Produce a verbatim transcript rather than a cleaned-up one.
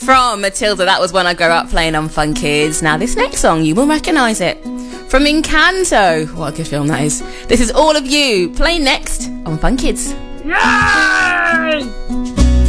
From Matilda, that was When I Grow Up, playing on Fun Kids. Now, this next song, you will recognise it. From Encanto. What a good film that is. This is All of You, playing next on Fun Kids. Yay!